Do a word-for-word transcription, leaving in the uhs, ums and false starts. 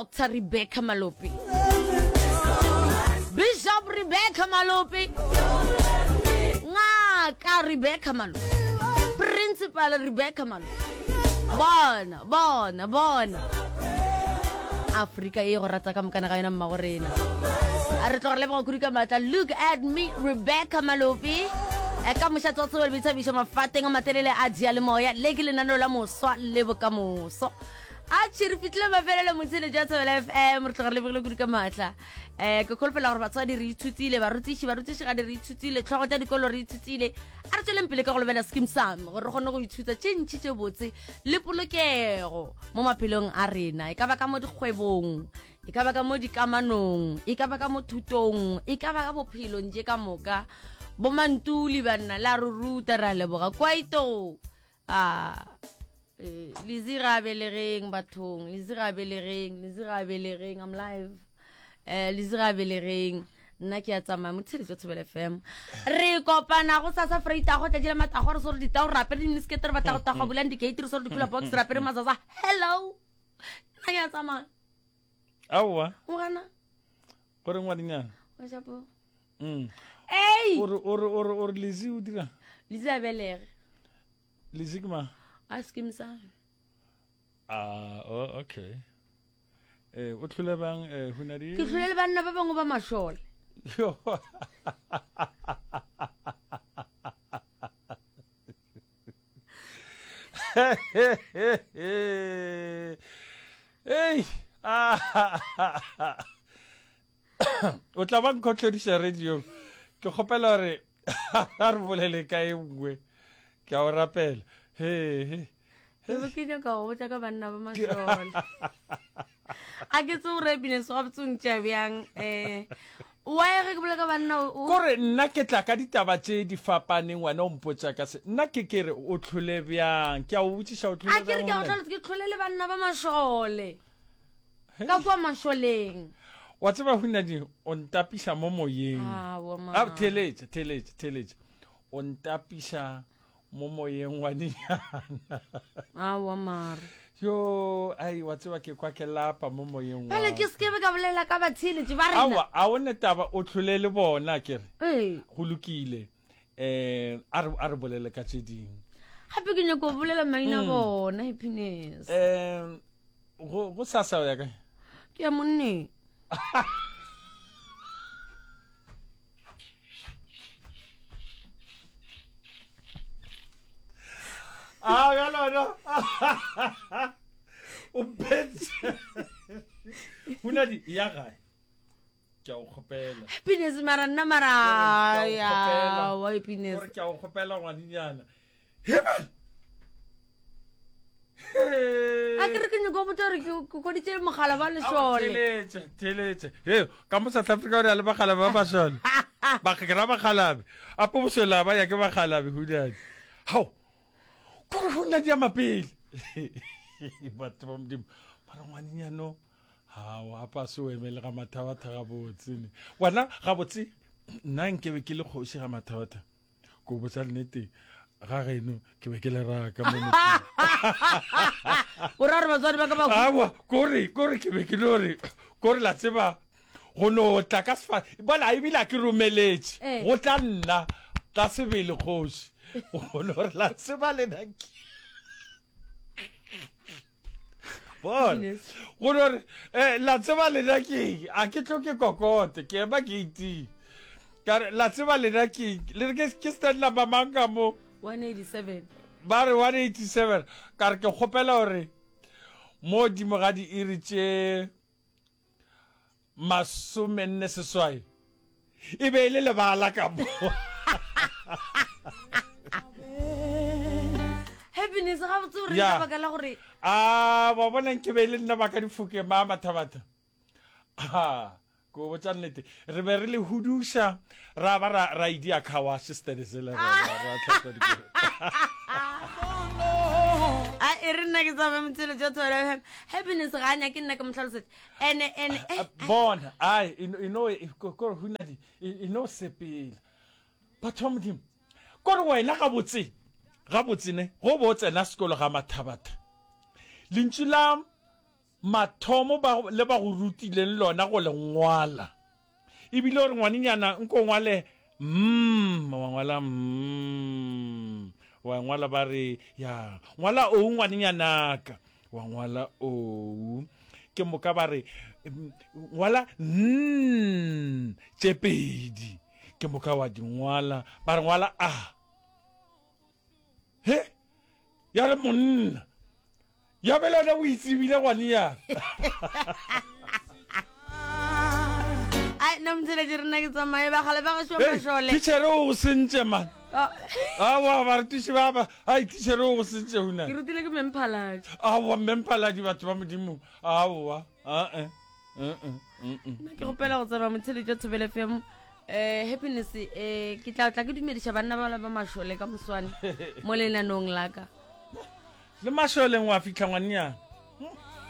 Doctor Rebecca Malope. Bishop Rebecca Malope. Ngaka Rebecca Malope. Principal Rebecca Malope. Bona, bona, bona. Africa e go rata ka mokana ga ena mmagorena. A re tlogele ba go kurika matla. Look at me, Rebecca Malope. E ka mosha tsotso le bitsa bisho mafateng a matelele a dia le moya le ke lenano la moswa le bokamoso. A tshiri fitlile mafelele motsele ja tswela F M re tlogele bogele kurika matla. Eh ke kolpela gore batswadi re ithutile ba rutishi ba rutishi ga re ithutile tlhogo tsa dikolo re ithutile. A re tsweleng pele ka go lebela skim sam gore re gone go ithuta tshentshi tse botse le polokego mo maphelong a rena. E ka ba ka mo dikgwebong, e ka ba ka mo dikamanong, e ka ba ka mo thutong, e ka ba ka bophelo nje ka moka. Bomantuli banna la ruruta ra leboga kwaito ah eh lizira belereng bathong lizira belereng lizira belereng I'm live eh lizira belereng nna ke a tsamaya mo tshedi tsa F M re kopana go sasa freita go tla dira mata go re so re ditao rape di niskete ba ta go ta go bulang di gate re so re dikula box rape re mazaza hello nna ke a tsamaya awa o gana gore ngwadinyana wa shapo mm hey or or or or Lizzy o dira Lizzy Belere Lizzy kma ask him sa ah oh okay eh o tlhole bang eh hona di ke tlhole banna ba bangwe ba mashole yo hey ah o tla bang khotlodisa radio ke gopela re a re bolele ka engwe ke a o rapela he he ke bokile ka o tla ka banna ba mashole a ke tso re bine so abtsung tšabyang eh wa re ke bolela ka banna o gore nna ke tla ka ditaba tse di fapaneng wana o mpotsa ka se nna ke kere o tlhole byang ke a o botsisa o tlhole a ke re ke o tla ke tlholele banna ba mashole ka kwa masholeng wa tseba hona di o ntapisa mo moyeng ah wa ma a teletse teletse teletse o ntapisa mo moyeng wa dinyana ah wa mar yo ai wa tseba ke kwa ke lapa mo moyeng wa bale ke skebe ka bolela ka bathile di ba rena awa a one taba o tlholele bona kere eh go lokile eh a re a re bolele ka tseding hape ke ne go bolela maina bona happiness eh go go sasa ya ka ke a monni ah ya no no o petse huna di ya gae ke o khopela happiness mara nna mara ya wa happiness gore ke o khopela ngwadinyana heaven a ke re ke go botsa re go ditse mogala ba le sole teletse teletse he ka mo South Africa re le bagala ba ba sole ba ke ra ba khalabe a po bosela ba ya ke ba khalabe hudadi how go hona di amapele batho ba mdim bara ngwadinyano ha wa pa so emele ga mathabatha ga botsene wana ga botse nna nke be ke le khoshi ga mathabatha go botsa nnete ga geno ke be ke le ra ka mo o ra re batswadi ba ka ba awa kore kore ke be ke lore kore la tseba go no tla ka sfa bona e bila ke romeletse go tla nna tla sebele khoshi go no la tseba le naki bona go no eh la tseba le naki a ke tloke kokote ke ba ke iti ka la tseba le naki le ke ke stand la ba manga mo one eighty-seven ba re one eighty-seven ka re ke gopela gore mo di mogadi e re tše masomenne seswai e be ile le bala ka mo happiness ga botse re ka baka la gore a ba bona ke be ile nna ba ka difuke ma mathabata ha go botsa nnete re be re le hudusa ra ba ra ra idia khawa sister zela ra ra tlhaka di a e re nna ke tsa mtselo tsa tswela happiness ga nya ke nna ke mtlhalosetse ene ene bona ai you know ko huna di you know sepela batho ba modimo ko re wena ga botse ga botse ne go botse na sekolo ga mathabata lintshula mathomo ba le ba go rutileng lona go le ngwala ebile gore ngwaninyana nko ngwale mm wa ngwala mm wa ngwala ba re ya ngwala o ngwaninyana ka wa ngwala o ke mo ka ba re ngwala mm tsepedi ke mo ka wa di ngwala ba re ngwala a he ya re monna ya bela na o itsebile ngwani ya ai namtsele di rena ke tsamaye ba gale ba go shwa mashole teacher o sentse man ah wa ba re teacher ba ba ai teacher o sentse una ke rutile ke memphaladi ah wa memphaladi batho ba modimo ah wa ah eh eh ke go pela go tsaba motsele jo Thobela F M eh happiness eh ke tla tla ke dumedisha banna ba ba mashole ka moswane mo lenanong la ka le mashole ngwa fitlha ngwaninyana